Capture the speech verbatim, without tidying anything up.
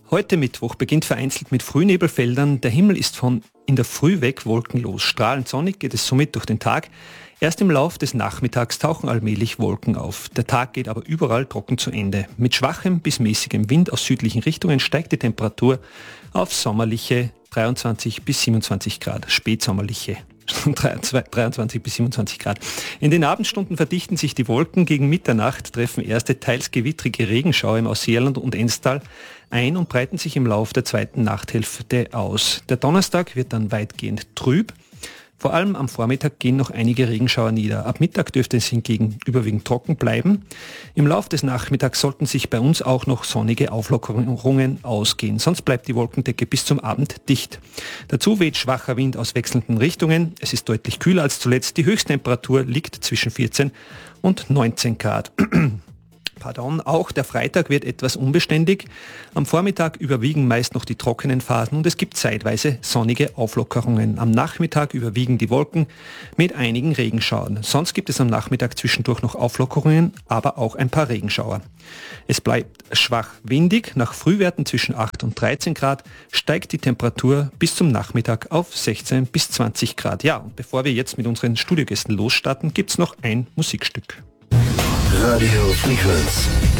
Heute Mittwoch beginnt vereinzelt mit Frühnebelfeldern. Der Himmel ist von in der Früh weg wolkenlos. Strahlend sonnig geht es somit durch den Tag. Erst im Lauf des Nachmittags tauchen allmählich Wolken auf. Der Tag geht aber überall trocken zu Ende. Mit schwachem bis mäßigem Wind aus südlichen Richtungen steigt die Temperatur auf sommerliche dreiundzwanzig bis siebenundzwanzig Grad, spätsommerliche dreiundzwanzig bis siebenundzwanzig Grad. In den Abendstunden verdichten sich die Wolken. Gegen Mitternacht treffen erste teils gewittrige Regenschauer im Ausseerland und Enstal ein und breiten sich im Lauf der zweiten Nachthälfte aus. Der Donnerstag wird dann weitgehend trüb. Vor allem am Vormittag gehen noch einige Regenschauer nieder. Ab Mittag dürfte es hingegen überwiegend trocken bleiben. Im Lauf des Nachmittags sollten sich bei uns auch noch sonnige Auflockerungen ausgehen. Sonst bleibt die Wolkendecke bis zum Abend dicht. Dazu weht schwacher Wind aus wechselnden Richtungen. Es ist deutlich kühler als zuletzt. Die Höchsttemperatur liegt zwischen vierzehn und neunzehn Grad. Pardon, auch der Freitag wird etwas unbeständig. Am Vormittag überwiegen meist noch die trockenen Phasen und es gibt zeitweise sonnige Auflockerungen. Am Nachmittag überwiegen die Wolken mit einigen Regenschauern. Sonst gibt es am Nachmittag zwischendurch noch Auflockerungen, aber auch ein paar Regenschauer. Es bleibt schwach windig. Nach Frühwerten zwischen acht und dreizehn Grad steigt die Temperatur bis zum Nachmittag auf sechzehn bis zwanzig Grad. Ja, und bevor wir jetzt mit unseren Studiogästen losstarten, gibt es noch ein Musikstück. Radio Frequenz